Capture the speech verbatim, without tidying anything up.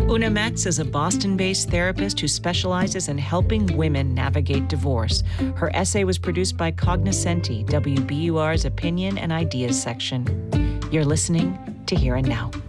Una Metz is a Boston-based therapist who specializes in helping women navigate divorce. Her essay was produced by Cognoscenti, W B U R's opinion and ideas section. You're listening to Here and Now.